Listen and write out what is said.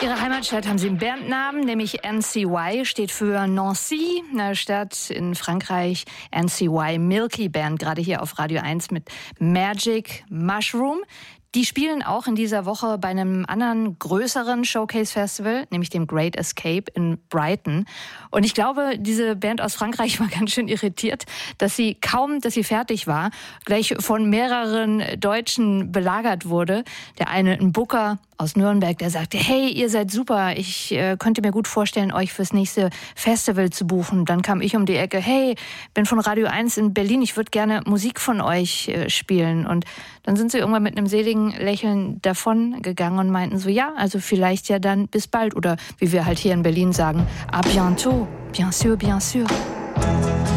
Ihre Heimatstadt haben Sie einen Bandnamen, nämlich NCY, steht für Nancy, eine Stadt in Frankreich. NCY Milky Band, gerade hier auf Radio 1 mit Magic Mushroom. Die spielen auch in dieser Woche bei einem anderen größeren Showcase-Festival, nämlich dem Great Escape in Brighton. Und ich glaube, diese Band aus Frankreich war ganz schön irritiert, dass sie fertig war, gleich von mehreren Deutschen belagert wurde. Der eine, ein Booker aus Nürnberg, der sagte, hey, ihr seid super, ich könnte mir gut vorstellen, euch fürs nächste Festival zu buchen. Dann kam ich um die Ecke, hey, bin von Radio 1 in Berlin, ich würde gerne Musik von euch spielen. Und dann sind sie irgendwann mit einem seligen Lächeln davon gegangen und meinten so, ja, also vielleicht ja dann bis bald. Oder wie wir halt hier in Berlin sagen, à bientôt, bien sûr, bien sûr.